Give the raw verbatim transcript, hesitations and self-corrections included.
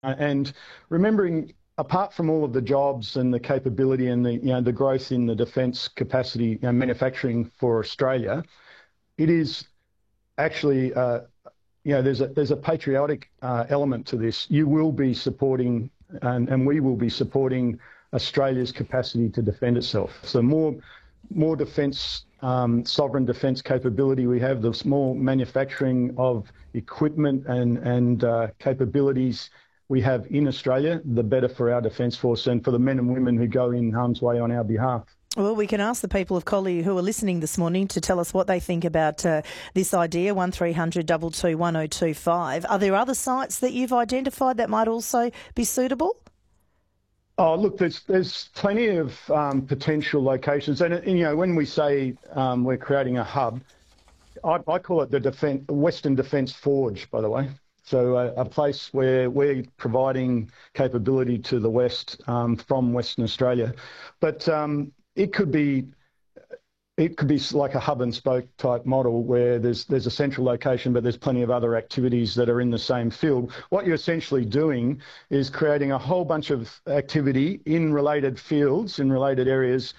and remembering, apart from all of the jobs and the capability and the you know the growth in the defence capacity, you know, manufacturing for Australia, it is actually uh, you know there's a there's a patriotic uh, element to this. You will be supporting, and, and we will be supporting Australia's capacity to defend itself. So more more defence, um, sovereign defence capability we have, the more manufacturing of equipment and and uh, capabilities we have in Australia, the better for our Defence Force and for the men and women who go in harm's way on our behalf. Well, we can ask the people of Collie who are listening this morning to tell us what they think about uh, this idea, one three hundred two two one oh two five. Are there other sites that you've identified that might also be suitable? Oh, look, there's there's plenty of um, potential locations. And, and, you know, when we say um, we're creating a hub, I, I call it the Defence, Western Defence Forge, by the way. So uh, a place where we're providing capability to the West um, from Western Australia. But um, it could be it could be like a hub and spoke type model where there's there's a central location, but there's plenty of other activities that are in the same field. What you're essentially doing is creating a whole bunch of activity in related fields, in related areas,